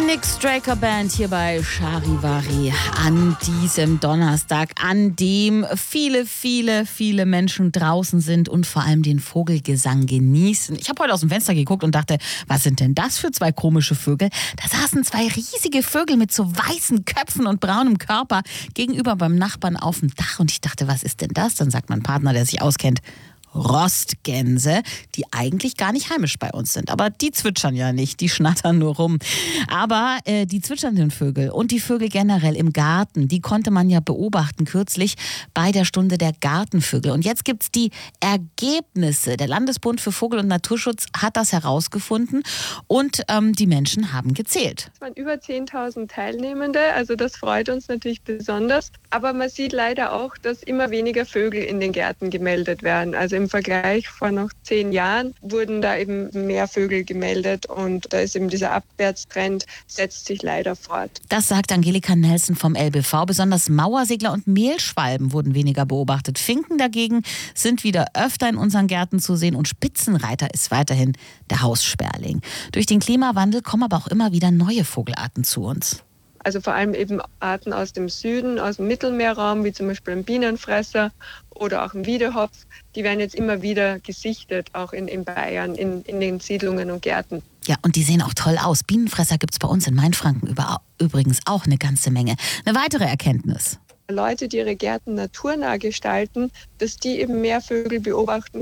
Nick Straker Band hier bei Charivari an diesem Donnerstag, an dem viele Menschen draußen sind und vor allem den Vogelgesang genießen. Ich habe heute aus dem Fenster geguckt und dachte, was sind denn das für zwei komische Vögel? Da saßen zwei riesige Vögel mit so weißen Köpfen und braunem Körper gegenüber beim Nachbarn auf dem Dach und ich dachte, was ist denn das? Dann sagt mein Partner, der sich auskennt, Rostgänse, die eigentlich gar nicht heimisch bei uns sind. Aber die zwitschern ja nicht, die schnattern nur rum. Aber die zwitschernden Vögel und die Vögel generell im Garten, die konnte man ja beobachten kürzlich bei der Stunde der Gartenvögel. Und jetzt gibt's die Ergebnisse. Der Landesbund für Vogel- und Naturschutz hat das herausgefunden und die Menschen haben gezählt. Es waren über 10.000 Teilnehmende, also das freut uns natürlich besonders. Aber man sieht leider auch, dass immer weniger Vögel in den Gärten gemeldet werden. Also im Vergleich vor noch 10 Jahren wurden da eben mehr Vögel gemeldet und da ist eben dieser Abwärtstrend, setzt sich leider fort. Das sagt Angelika Nelson vom LBV. Besonders Mauersegler und Mehlschwalben wurden weniger beobachtet. Finken dagegen sind wieder öfter in unseren Gärten zu sehen und Spitzenreiter ist weiterhin der Haussperling. Durch den Klimawandel kommen aber auch immer wieder neue Vogelarten zu uns. Also vor allem eben Arten aus dem Süden, aus dem Mittelmeerraum, wie zum Beispiel ein Bienenfresser oder auch ein Wiedehopf. Die werden jetzt immer wieder gesichtet, auch in Bayern, in den Siedlungen und Gärten. Ja, und die sehen auch toll aus. Bienenfresser gibt's bei uns in Mainfranken übrigens auch eine ganze Menge. Eine weitere Erkenntnis: Leute, die ihre Gärten naturnah gestalten, dass die eben mehr Vögel beobachten